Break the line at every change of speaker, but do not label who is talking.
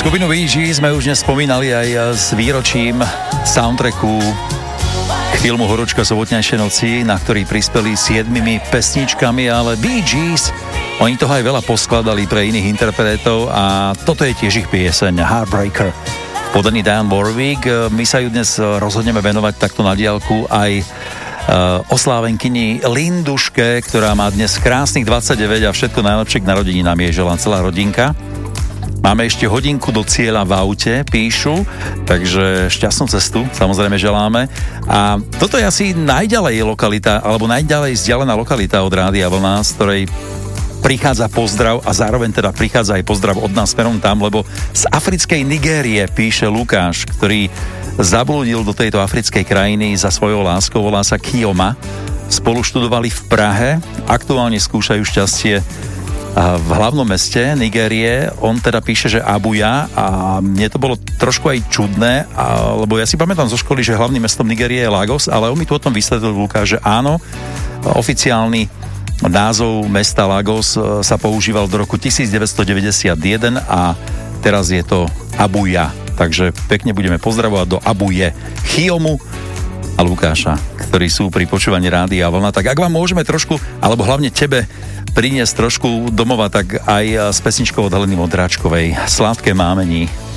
Skupinu Bee Gees sme už dnes spomínali aj s výročím soundtracku k filmu Horúčka sobotnejšej noci, na ktorý prispeli 7 pesničkami, ale Bee Gees, oni toho aj veľa poskladali pre iných interpretov a toto je tiež ich pieseň Heartbreaker. Podaný Diane Warwick, my sa ju dnes rozhodneme venovať takto na diaľku aj oslávenkyni Linduške, ktorá má dnes krásnych 29 a všetko najlepšie k narodeninám jej želá celá rodinka. Máme ešte hodinku do cieľa v aute, píšu, takže šťastnú cestu, samozrejme želáme. A toto je asi najďalej lokalita, alebo najďalej vzdialená lokalita od Rádia Vlna, z ktorej prichádza pozdrav a zároveň teda prichádza aj pozdrav od nás smerom tam, lebo z africkej Nigérie píše Lukáš, ktorý zablúdil do tejto africkej krajiny za svojou láskou, volá sa Kioma. Spolu študovali v Prahe, aktuálne skúšajú šťastie v hlavnom meste Nigérie. On teda píše, že Abuja, a mne to bolo trošku aj čudné, lebo ja si pamätám zo školy, že hlavným mestom Nigérie je Lagos, ale on mi tu o tom vysvetlil, Lukáš, že áno, oficiálny názov mesta Lagos sa používal do roku 1991 a teraz je to Abuja. Takže pekne budeme pozdravovať do Abuje Chiomu a Lukáša, ktorí sú pri počúvaní Rádia Vlna. Tak ak vám môžeme trošku, alebo hlavne tebe, priniesť trošku domova, tak aj s pesničkou od Heleny Modráčkovej Sládke mámení.